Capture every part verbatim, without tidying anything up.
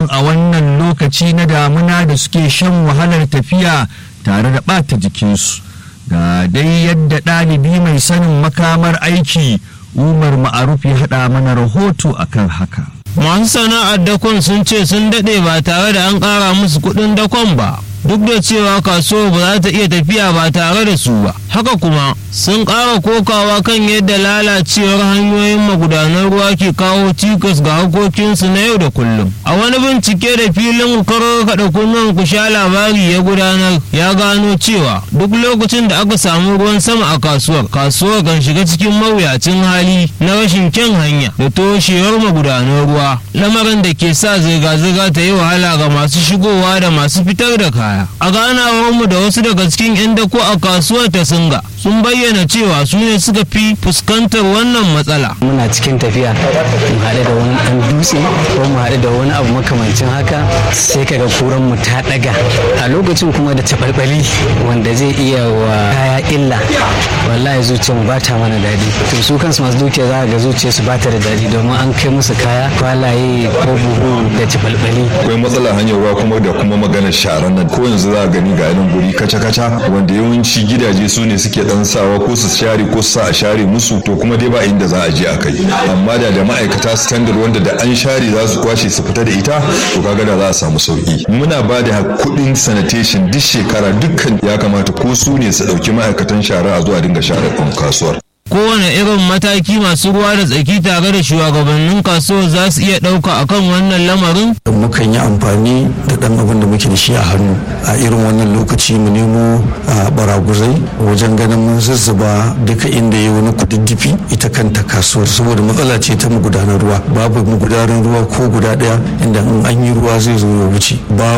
a wannan lokaci na damuna da suke shan wahalar tafiya tare da ɓata jikinsu. Ga dai yadda ɗalibi mai sanin makamar aiki Umar Ma'aruf ya haɗa mana rahoto akan haka. Masu sana'ar dakon sun ce sun daɗe ba tare da an ƙara musu kuɗin dakon ba, duk da cewa kasuwar ba za ta iya tafiya ba tare da su ba. Haka kuma sun ƙara kokawa kan yadda lalacewar hanyoyin magudanar ruwa ke kawo cikas ga harkokinsu na yau da kullum. A wani bincike da filin karar kaɗa kunnen ku sha labari ya gudanar ya gano cewa duk lokacin da aka samu ruwan sama a kasuwar, kasuwar kan shiga cikin mawuyacin hali na rashin kyan hanya da toshewar magudanar ruwa, lamarin da ke sa zirga-zirga ta yi wahala ga masu shigowa da masu fitar da kaya. A ganawarmu da wasu daga cikin 'yan dako a kasuwar ta Singa sun bayyana cewa su ne suka fi fuskantar wannan matsala. Muna cikin tafiya mu haɗu da wani ɗan dutse ko mu haɗu da wani abu makamancin haka sai kaga kuran mu ta ɗaga a lokacin kuma da taɓalɓali wanda zai iya wa kaya illa. Wallahi zuciyar mu ba ta mana daɗi. To su kansu masu dukiya za ga zuciyar su ba ta da daɗi domin an kai musu kaya kwalaye ko buhu da taɓalɓali. Akwai matsalar hanyar ruwa kuma da kuma maganar sharan nan ko yanzu za a gani ga yanin guri kaca-kaca wanda yawanci gidaje su ne suke dan sawa ko su share ko su sa a share musu, to kuma dai ba inda za a je a kai. Amma da da ma'aikata standard wanda da an share za su kwashe su fita da ita, to kaga da za a samu sauki. Muna ba da kuɗin sanitation duk shekara, dukkan ya kamata ko su ne su ɗauki ma'aikatan shara a zuwa dinga share kasuwar. Kowane irin mataki masu ruwa da tsaki tare da shugabannin kasuwar za su iya ɗauka akan wannan lamarin? Mukan yi amfani da ɗan abin da muke da shi a hannu a irin wannan lokaci mu nemo a baraguzai wajen ganin mun zuzzuba duka inda ya wani kududdufi ita kanta kasuwar, saboda matsala ce ta magudanar ruwa. Babu magudanar ruwa ko guda ɗaya inda in an yi ruwa zai zo ya wuce.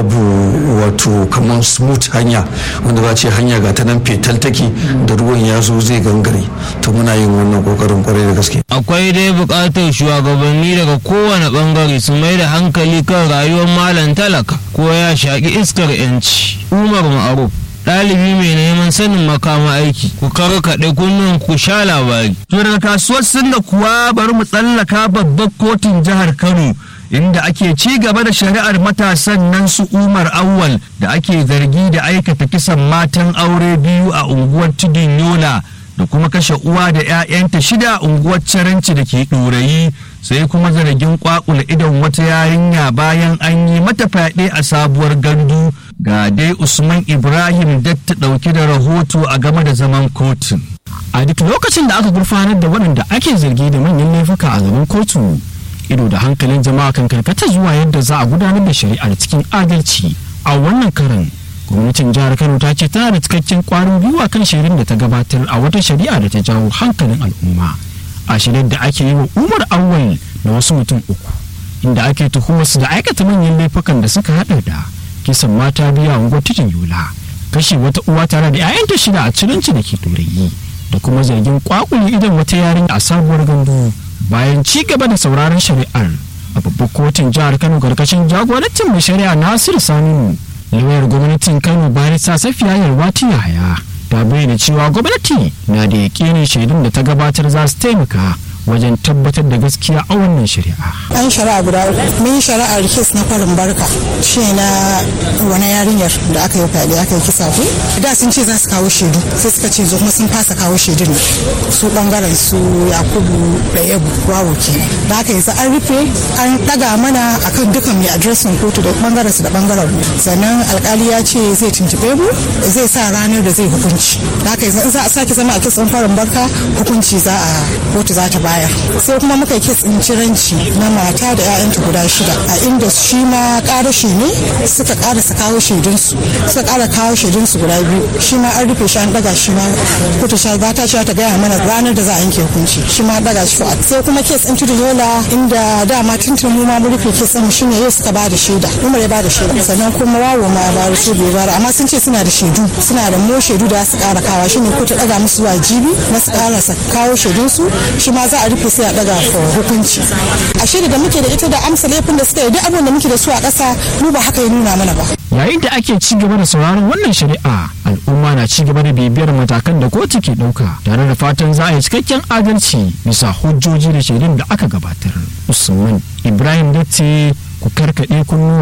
Babu wato kamar smooth hanya wanda za ce hanya ga ta nan fetal take da ruwan ya zo zai gangare. To muna yin wannan kokarin kwarai da gaske. Akwai dai buƙatar shugabanni daga kowane bangare su mai da hankali kan rayuwar malam talaka ko ya shaƙi iskar yanci. Umar Ma'aruf, ɗalibi mai neman sanin makama aiki, ku karkaɗe kunnen ku sha labari. To daga kasuwar Singa kuwa bari mu tsallaka babbar kotun jihar Kano inda ake ci gaba da shari'ar matasan nan su Umar Awwal da ake zargi da aikata kisan matan aure biyu a unguwar Tudun Yola da kuma kashe uwa da 'ya'yanta shida unguwar Caranci da ke ɗorayi, sai kuma zargin kwakula idon wata yarinya bayan an yi mata fyaɗe a sabuwar gandu. Ga dai Usman Ibrahim datta ɗauke da rahoto a game da zaman kotun. A duk lokacin da aka gurfanar da waɗanda ake zargi da manyan laifuka a gaban kotu, ido da hankalin jama'a kan karkata zuwa yadda za a gudanar da shari'ar cikin adalci. A wannan karan gwamnatin jihar Kano ta ce tana da cikakken kwarin gwiwa kan shirin da ta gabatar a wata shari'a da ta jawo hankalin al'umma, a shirin da ake yi wa Umar Awwal da wasu mutum uku, inda ake tuhumar su da aikata manyan laifukan da suka haɗa da kisan mata biyu a unguwar Tudun Yola, kashe wata uwa tare da 'ya'yanta shida a Ciranci da ke Ɗorayi, da kuma zargin kwakule idan wata yarinya a sabuwar gandu. Bayan ci gaba da sauraron shari'ar a babbar kotun jihar Kano karkashin jagorancin mai shari'a Nasiru Saminu, lauyar gwamnatin Kano Barista Safiya Yalwati Yahaya ta bayyana cewa gwamnati na da yakinin shaidun da ta gabatar za su taimaka wajen tabbatar da gaskiya a wannan shari'a. An shari'a guda uku. Mun shari'ar kes na farin barka shi na wani yarinyar da aka yi fyaɗe aka yi kisa ko da sun ce za su kawo shaidu sai suka ce zo kuma sun fasa kawo shaidun su bangaren su Yakubu da Yabu Wawo kenan. Da aka yi an rufe an daga mana akan dukan mai adresin kotu da bangaren su da bangaren mu. Sannan alkali ya ce zai tuntube mu zai sa ranar da zai hukunci. Da aka yi za a sake zama a kes ɗin farin barka hukunci za a kotu za ta ba. Sai kuma muka yi kitsin ciranci na mata da 'ya'yanta guda shida a inda shi ma ƙarashi ne suka ƙara su kawo shaidunsu suka ƙara kawo shaidunsu guda biyu shi ma an rufe shi an daga shi ma kotu sha za ta ce ta gaya mana ranar da za a yanke hukunci shi ma daga shi sai kuma kes ɗin Tudun Yola inda dama tuntun mu ma mun rufe kes ɗin shi ne yau suka ba da shaida Umar ya ba da shaida sannan kuma Wawo ma ya ba da su bai ba amma sun ce suna da shaidu suna da mo shaidu da su ƙara kawa shi ne kotu daga musu zuwa jibi na su ƙara kawo shaidunsu shi ma za a rufe sai a daga hukunci a shirya da muke da ita da amsa laifin da suka yi duk abin da muke da su a ƙasa mu ba haka ya nuna mana ba. Yayin da ake ci gaba da sauraron wannan shari'a, al'umma na ci gaba da bibiyar matakan da kotu ke ɗauka tare da fatan za a yi cikakken adalci bisa hujjoji da shaidun da aka gabatar. Usman Ibrahim Datti, ku karkaɗe kunnuwa.